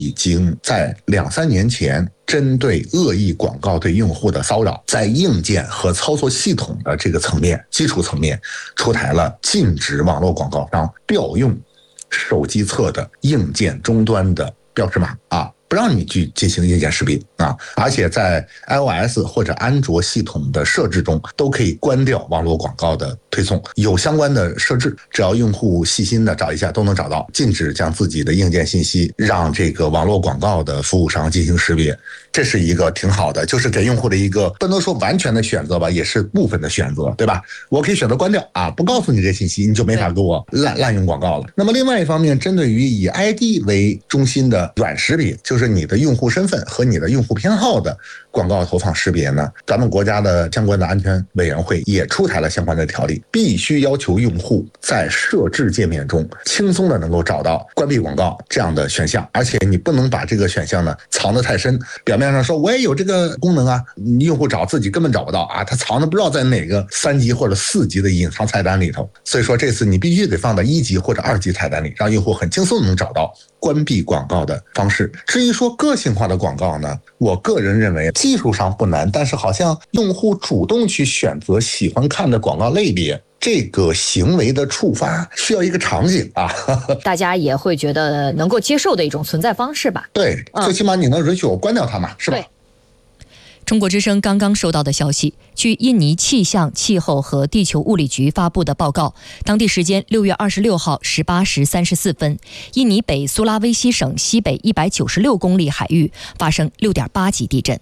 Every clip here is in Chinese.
已经在2-3年前针对恶意广告对用户的骚扰，在硬件和操作系统的这个层面、基础层面出台了禁止网络广告商调用手机侧的硬件终端的标识码不让你去进行硬件识别而且在 iOS 或者安卓系统的设置中都可以关掉网络广告的推送，有相关的设置，只要用户细心的找一下都能找到。禁止将自己的硬件信息让这个网络广告的服务商进行识别，这是一个挺好的，就是给用户的一个不能说完全的选择吧，也是部分的选择，对吧？我可以选择关掉不告诉你这信息，你就没法给我滥用广告了。那么另外一方面，针对于以 ID 为中心的软识别，就是你的用户身份和你的用户偏好的广告投放识别呢，咱们国家的相关的安全委员会也出台了相关的条例，必须要求用户在设置界面中轻松的能够找到关闭广告这样的选项，而且你不能把这个选项呢藏得太深，表面上说我也有这个功能用户找自己根本找不到他藏的不知道在哪个3级或者4级的隐藏菜单里头，所以说这次你必须得放在1级或者2级菜单里，让用户很轻松能找到关闭广告的方式。至于说个性化的广告呢，我个人认为技术上不难，但是好像用户主动去选择喜欢看的广告类别，这个行为的触发需要一个场景大家也会觉得能够接受的一种存在方式吧。 对，最起码你能允许我关掉它嘛，是吧？ 对。 中国之声刚刚收到的消息，据印尼气象、气候和地球物理局发布的报告，当地时间6月26号18时34分，印尼北苏拉威西省西北196公里海域发生6.8级地震。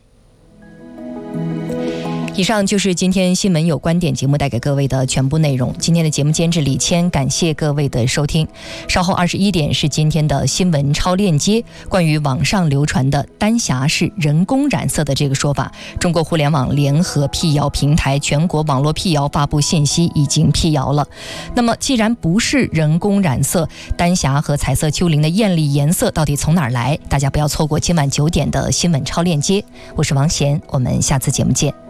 以上就是今天新闻有观点节目带给各位的全部内容。今天的节目监制李谦，感谢各位的收听。稍后21点是今天的新闻超链接，关于网上流传的丹霞是人工染色的这个说法，中国互联网联合辟谣平台全国网络辟谣发布信息已经辟谣了。那么既然不是人工染色，丹霞和彩色丘陵的艳丽颜色到底从哪儿来？大家不要错过今晚9点的新闻超链接。我是王贤，我们下次节目见。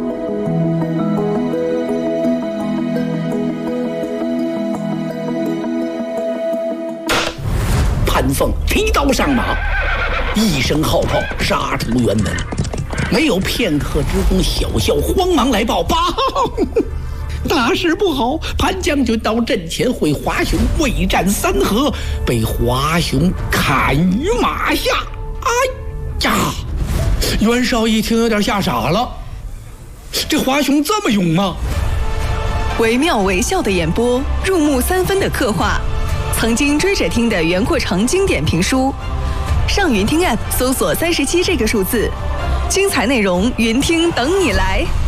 潘凤提刀上马，一声号炮杀出辕门，没有片刻之功，小校慌忙来报：大事不好！潘将军到阵前会华雄未战3合，被华雄砍于马下。哎呀！袁绍一听有点吓傻了，这华雄这么勇吗？ 惟妙惟肖的演播，入木3分的刻画，曾经追着听的袁阔成经典评书，上云听 App 搜索37这个数字，精彩内容云听等你来。